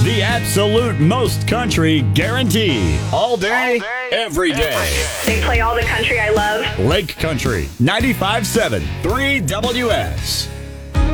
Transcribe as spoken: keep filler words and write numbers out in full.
The absolute most country guarantee. All day, every day. They play all the country I love. Lake Country, ninety-five point seven, three W S.